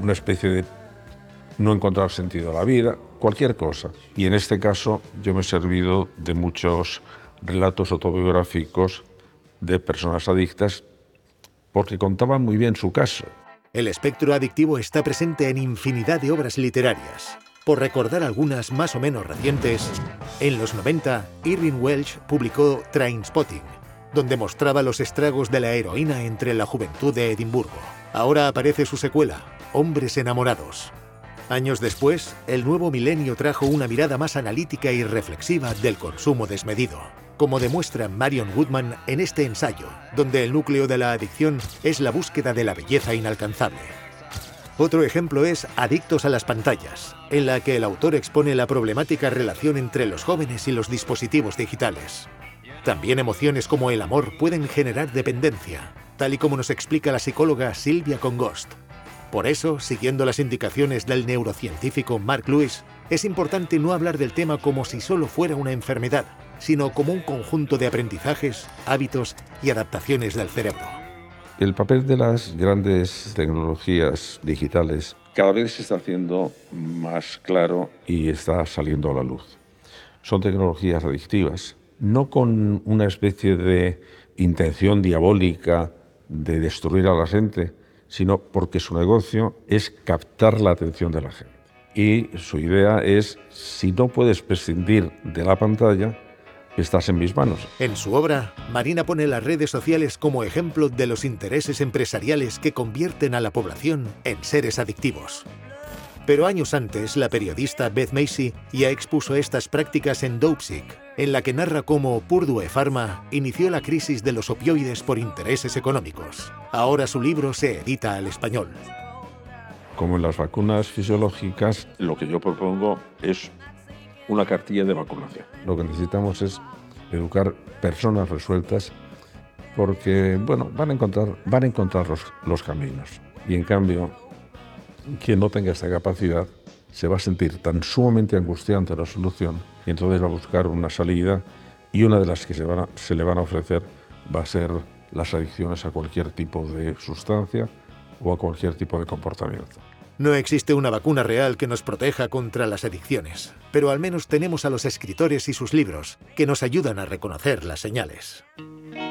una especie de no encontrar sentido a la vida, cualquier cosa. Y en este caso yo me he servido de muchos relatos autobiográficos de personas adictas porque contaban muy bien su caso. El espectro adictivo está presente en infinidad de obras literarias. Por recordar algunas más o menos recientes, en los 90, Irving Welsh publicó Trainspotting, donde mostraba los estragos de la heroína entre la juventud de Edimburgo. Ahora aparece su secuela, Hombres enamorados. Años después, el nuevo milenio trajo una mirada más analítica y reflexiva del consumo desmedido, como demuestra Marion Woodman en este ensayo, donde el núcleo de la adicción es la búsqueda de la belleza inalcanzable. Otro ejemplo es Adictos a las pantallas, en la que el autor expone la problemática relación entre los jóvenes y los dispositivos digitales. También emociones como el amor pueden generar dependencia, tal y como nos explica la psicóloga Silvia Congost. Por eso, siguiendo las indicaciones del neurocientífico Mark Lewis, es importante no hablar del tema como si solo fuera una enfermedad, sino como un conjunto de aprendizajes, hábitos y adaptaciones del cerebro. El papel de las grandes tecnologías digitales cada vez se está haciendo más claro y está saliendo a la luz. Son tecnologías adictivas, no con una especie de intención diabólica de destruir a la gente, sino porque su negocio es captar la atención de la gente. Y su idea es, si no puedes prescindir de la pantalla, estás en mis manos. En su obra, Marina pone las redes sociales como ejemplo de los intereses empresariales que convierten a la población en seres adictivos. Pero años antes, la periodista Beth Macy ya expuso estas prácticas en Dopesick, en la que narra cómo Purdue Pharma inició la crisis de los opioides por intereses económicos. Ahora su libro se edita al español. Como en las vacunas fisiológicas, lo que yo propongo es una cartilla de vacunación. Lo que necesitamos es educar personas resueltas porque, bueno, van a encontrar los caminos. Y en cambio, quien no tenga esta capacidad se va a sentir tan sumamente angustiante la solución y entonces va a buscar una salida, y una de las que se le van a ofrecer va a ser las adicciones a cualquier tipo de sustancia o a cualquier tipo de comportamiento. No existe una vacuna real que nos proteja contra las adicciones, pero al menos tenemos a los escritores y sus libros que nos ayudan a reconocer las señales.